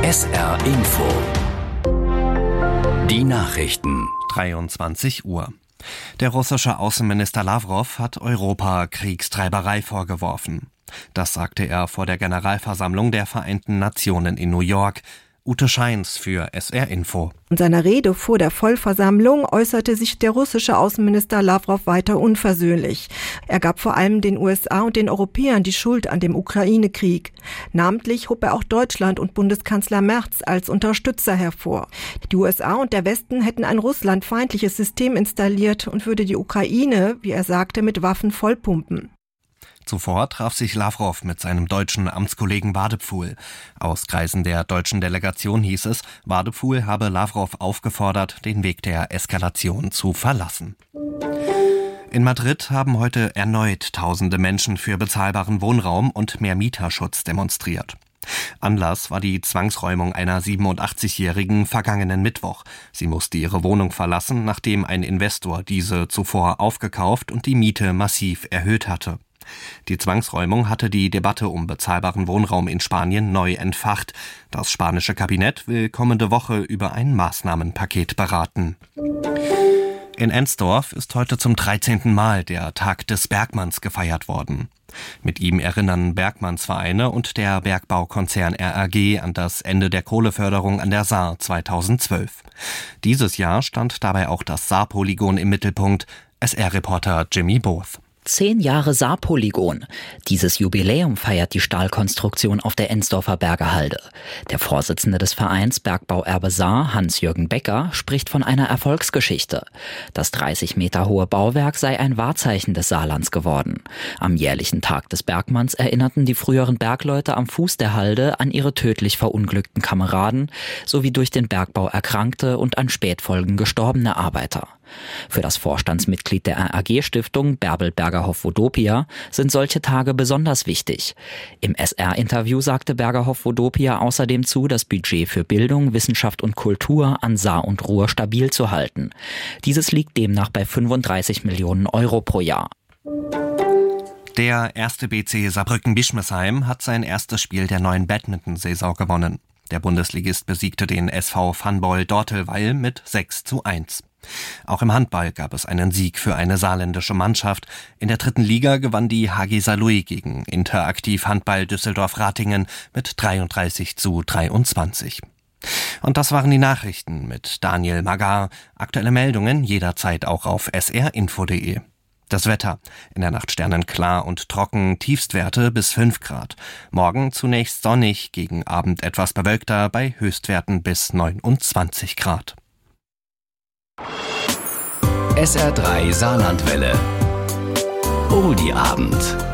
SR Info. Die Nachrichten. 23 Uhr. Der russische Außenminister Lavrov hat Europa Kriegstreiberei vorgeworfen. Das sagte er vor der Generalversammlung der Vereinten Nationen in New York. Ute Scheins für SR Info. In seiner Rede vor der Vollversammlung äußerte sich der russische Außenminister Lavrov weiter unversöhnlich. Er gab vor allem den USA und den Europäern die Schuld an dem Ukraine-Krieg. Namentlich hob er auch Deutschland und Bundeskanzler Merz als Unterstützer hervor. Die USA und der Westen hätten ein russlandfeindliches System installiert und würde die Ukraine, wie er sagte, mit Waffen vollpumpen. Zuvor traf sich Lavrov mit seinem deutschen Amtskollegen Wadepfuhl. Aus Kreisen der deutschen Delegation hieß es, Wadepfuhl habe Lavrov aufgefordert, den Weg der Eskalation zu verlassen. In Madrid haben heute erneut tausende Menschen für bezahlbaren Wohnraum und mehr Mieterschutz demonstriert. Anlass war die Zwangsräumung einer 87-Jährigen vergangenen Mittwoch. Sie musste ihre Wohnung verlassen, nachdem ein Investor diese zuvor aufgekauft und die Miete massiv erhöht hatte. Die Zwangsräumung hatte die Debatte um bezahlbaren Wohnraum in Spanien neu entfacht. Das spanische Kabinett will kommende Woche über ein Maßnahmenpaket beraten. In Ensdorf ist heute zum 13. Mal der Tag des Bergmanns gefeiert worden. Mit ihm erinnern Bergmannsvereine und der Bergbaukonzern RAG an das Ende der Kohleförderung an der Saar 2012. Dieses Jahr stand dabei auch das Saarpolygon im Mittelpunkt. SR-Reporter Jimmy Both. 10 Jahre Saarpolygon. Dieses Jubiläum feiert die Stahlkonstruktion auf der Ensdorfer Bergehalde. Der Vorsitzende des Vereins Bergbauerbe Saar, Hans-Jürgen Becker, spricht von einer Erfolgsgeschichte. Das 30 Meter hohe Bauwerk sei ein Wahrzeichen des Saarlands geworden. Am jährlichen Tag des Bergmanns erinnerten die früheren Bergleute am Fuß der Halde an ihre tödlich verunglückten Kameraden sowie durch den Bergbau erkrankte und an Spätfolgen gestorbene Arbeiter. Für das Vorstandsmitglied der RAG-Stiftung, Bärbel Bergerhoff-Vodopia, sind solche Tage besonders wichtig. Im SR-Interview sagte Bergerhoff-Vodopia außerdem zu, das Budget für Bildung, Wissenschaft und Kultur an Saar und Ruhr stabil zu halten. Dieses liegt demnach bei 35 Millionen Euro pro Jahr. Der 1. BC Saarbrücken-Bischmesheim hat sein erstes Spiel der neuen Badminton-Saison gewonnen. Der Bundesligist besiegte den SV Fanball Dortelweil mit 6:1. Auch im Handball gab es einen Sieg für eine saarländische Mannschaft. In der 3. Liga gewann die HG Saarlouis gegen Interaktiv Handball Düsseldorf-Ratingen mit 33:23. Und das waren die Nachrichten mit Daniel Magar. Aktuelle Meldungen jederzeit auch auf srinfo.de. Das Wetter. In der Nacht sternenklar und trocken, Tiefstwerte bis 5 Grad. Morgen zunächst sonnig, gegen Abend etwas bewölkter, bei Höchstwerten bis 29 Grad. SR3 Saarlandwelle. Oldie Abend.